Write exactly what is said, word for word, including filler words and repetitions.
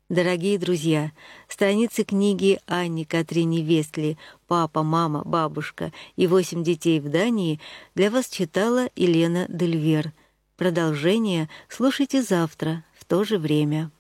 Дорогие друзья, страницы книги Анни Катрини Вестли «Папа, мама, бабушка и восемь детей в Дании» для вас читала Елена Дельвер. Продолжение слушайте завтра в то же время.